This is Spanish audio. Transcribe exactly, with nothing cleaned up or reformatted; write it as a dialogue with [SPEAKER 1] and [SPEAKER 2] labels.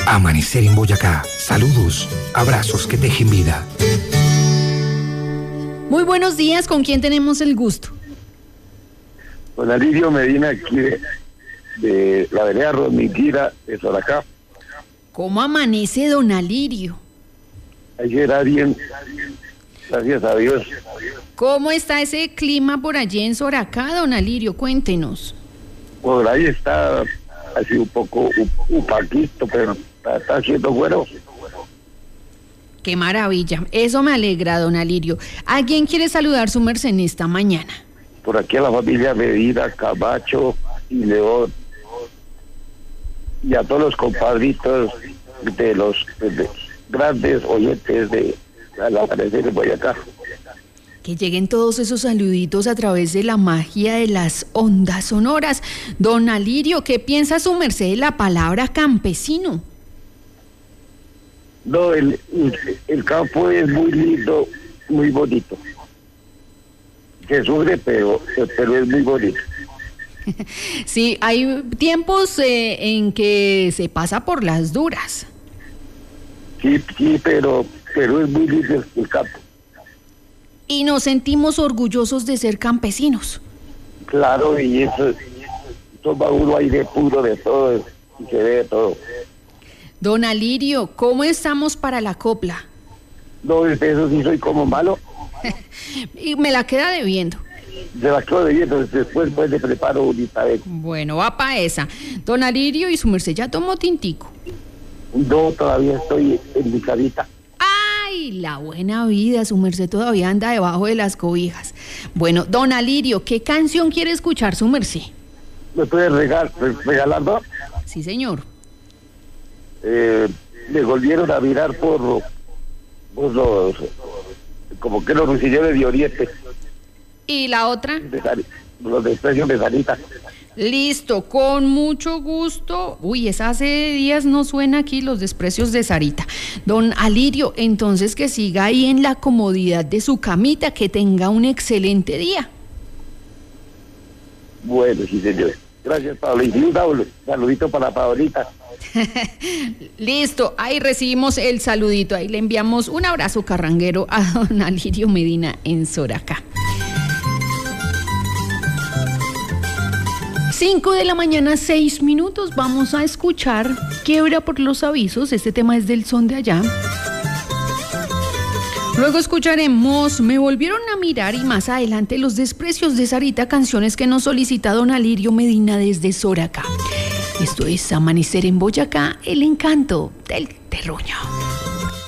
[SPEAKER 1] Amanecer en Boyacá. Saludos, abrazos que tejen vida.
[SPEAKER 2] Muy buenos días, ¿con quién tenemos el gusto?
[SPEAKER 3] Don Alirio Medina, aquí de, de la vereda Rosmiquira, de Soracá.
[SPEAKER 2] ¿Cómo amanece don Alirio?
[SPEAKER 3] Ayer era bien, gracias a Dios.
[SPEAKER 2] ¿Cómo está ese clima por allí en Soracá, don Alirio? Cuéntenos.
[SPEAKER 3] Por ahí está así un poco upaquito, pero está, está haciendo bueno.
[SPEAKER 2] Qué maravilla, eso me alegra, don Alirio. ¿A quién quiere saludar su merced en esta mañana?
[SPEAKER 3] Por aquí a la familia Medina, Camacho y León. Y a todos los compadritos de los de grandes oyentes de la Amanecer en Boyacá.
[SPEAKER 2] Que lleguen todos esos saluditos a través de la magia de las ondas sonoras. Don Alirio, ¿qué piensa su merced de la palabra campesino?
[SPEAKER 3] No, el, el, el campo es muy lindo, muy bonito. Se sufre, pero, pero es muy bonito.
[SPEAKER 2] Sí, hay tiempos eh, en que se pasa por las duras.
[SPEAKER 3] Sí, sí, pero, pero es muy lindo el campo.
[SPEAKER 2] Y nos sentimos orgullosos de ser campesinos.
[SPEAKER 3] Claro, y eso, toma uno aire puro de todo, y se ve de todo.
[SPEAKER 2] Don Alirio, ¿cómo estamos para la copla?
[SPEAKER 3] No, de eso sí soy como malo.
[SPEAKER 2] Y me la queda debiendo.
[SPEAKER 3] Se la quedo debiendo, después pues le preparo unita vez.
[SPEAKER 2] Bueno, va pa' esa. Don Alirio, ¿y su merced ya tomó tintico?
[SPEAKER 3] No, todavía estoy en mi carita.
[SPEAKER 2] ¡Ay, la buena vida! Su merced todavía anda debajo de las cobijas. Bueno, don Alirio, ¿qué canción quiere escuchar su merced?
[SPEAKER 3] ¿Me puedes regalar, regalar dos?
[SPEAKER 2] Sí, señor.
[SPEAKER 3] Eh, me volvieron a mirar por, por los, como que los rusillones de Oriente.
[SPEAKER 2] ¿Y la otra?
[SPEAKER 3] De, los desprecios de Sarita.
[SPEAKER 2] Listo, con mucho gusto. Uy, esa hace días no suena aquí, los desprecios de Sarita. Don Alirio, entonces que siga ahí en la comodidad de su camita, que tenga un excelente día.
[SPEAKER 3] Bueno, sí, señor. Gracias, Pablo. Y un saludito para Paolita.
[SPEAKER 2] Listo, ahí recibimos el saludito. Ahí le enviamos un abrazo carranguero a don Alirio Medina en Soracá. Cinco de la mañana, seis minutos. Vamos a escuchar Quiebra por los avisos. Este tema es del son de allá. Luego escucharemos Me volvieron a mirar y más adelante Los desprecios de Sarita, canciones que nos solicita don Alirio Medina desde Soracá. Esto es Amanecer en Boyacá, el encanto del terruño.